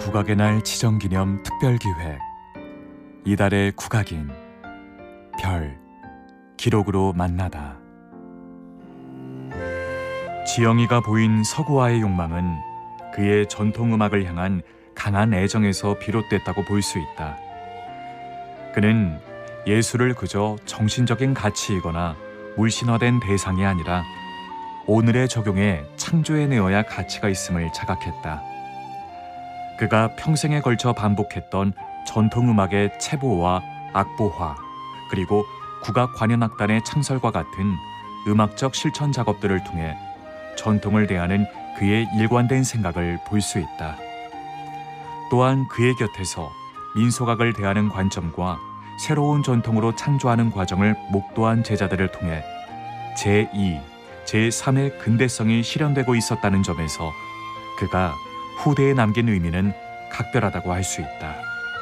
국악의 날 지정기념 특별기획 이달의 국악인 별 기록으로 만나다. 지영이가 보인 서구화의 욕망은 그의 전통음악을 향한 강한 애정에서 비롯됐다고 볼 수 있다. 그는 예술을 그저 정신적인 가치이거나 물신화된 대상이 아니라 오늘의 적용에 창조해내어야 가치가 있음을 자각했다. 그가 평생에 걸쳐 반복했던 전통음악의 체보와 악보화, 그리고 국악관현악단의 창설과 같은 음악적 실천 작업들을 통해 전통을 대하는 그의 일관된 생각을 볼 수 있다. 또한 그의 곁에서 민속악을 대하는 관점과 새로운 전통으로 창조하는 과정을 목도한 제자들을 통해 제2, 제3의 근대성이 실현되고 있었다는 점에서 그가 후대에 남긴 의미는 각별하다고 할 수 있다.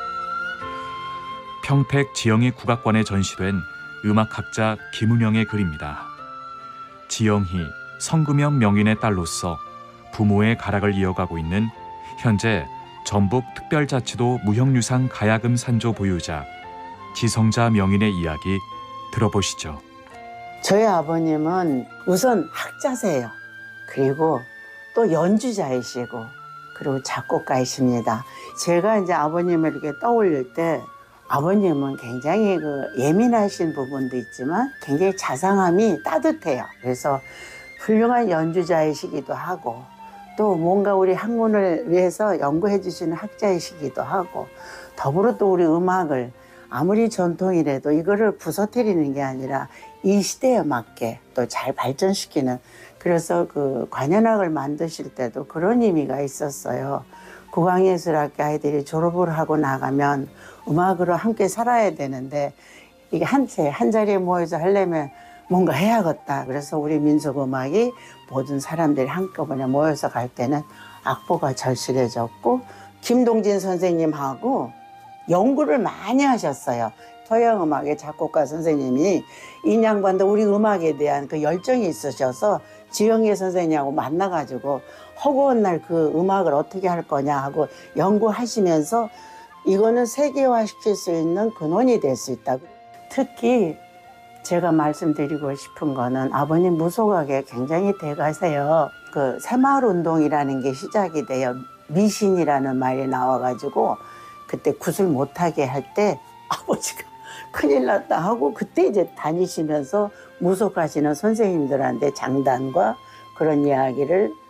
평택 지영이 국악관에 전시된 음악학자 김은영의 글입니다. 지영희, 성금영 명인의 딸로서 부모의 가락을 이어가고 있는 현재 전북 특별자치도 무형유산 가야금 산조 보유자 지성자 명인의 이야기 들어보시죠. 저희 아버님은 우선 학자세요. 그리고 또 연주자이시고 그리고 작곡가이십니다. 제가 이제 아버님을 이렇게 떠올릴 때 아버님은 굉장히 예민하신 부분도 있지만 굉장히 자상함이 따뜻해요. 그래서 훌륭한 연주자이시기도 하고 또 뭔가 우리 학문을 위해서 연구해 주시는 학자이시기도 하고 더불어 또 우리 음악을 아무리 전통이라도 이거를 부서뜨리는 게 아니라 이 시대에 맞게 또 잘 발전시키는, 그래서 그 관현악을 만드실 때도 그런 의미가 있었어요. 국악예술학교 아이들이 졸업을 하고 나가면 음악으로 함께 살아야 되는데 이게 한 자리에 모여서 하려면 뭔가 해야겠다. 그래서 우리 민속음악이 모든 사람들이 한꺼번에 모여서 갈 때는 악보가 절실해졌고 김동진 선생님하고 연구를 많이 하셨어요. 서양음악의 작곡가 선생님이 이 양반도 우리 음악에 대한 그 열정이 있으셔서 지영애 선생님하고 만나가지고 허구한 날 그 음악을 어떻게 할 거냐 하고 연구하시면서 이거는 세계화시킬 수 있는 근원이 될 수 있다. 특히 제가 말씀드리고 싶은 거는 아버님 무속악에 굉장히 대가세요. 그 새마을운동이라는 게 시작이 돼요. 미신이라는 말이 나와가지고 그때 굿을 못하게 할 때 아버지가 큰일 났다 하고 그때 이제 다니시면서 무속하시는 선생님들한테 장단과 그런 이야기를